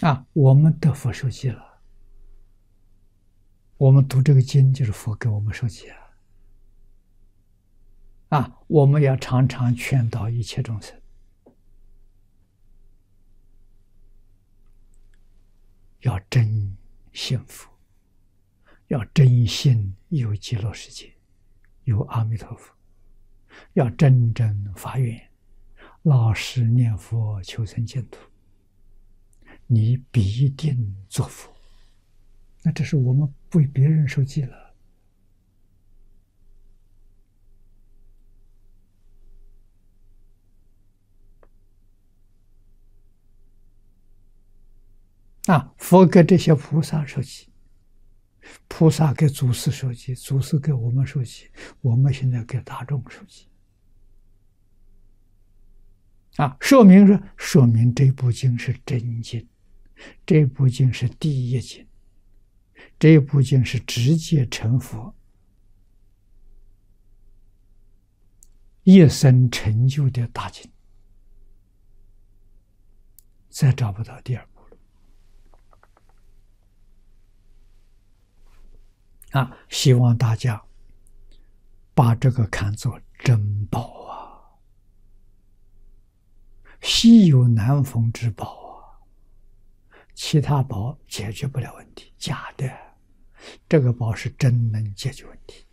我们得佛受记了，我们读这个经就是佛给我们受记我们要常常劝导一切众生，要真信佛，要真信有极乐世界，有阿弥陀佛，要真正发愿，老实念佛求生净土，你必定作佛。那这是我们为别人受记了。佛给这些菩萨受记，菩萨给祖师受记，祖师给我们受记，我们现在给大众受记。说明这部经是真经，这部经是第一经，这部经是直接成佛一生成就的大经，再找不到第二部了。希望大家把这个看作珍宝稀有难逢之宝其他宝解决不了问题，假的，这个宝是真能解决问题。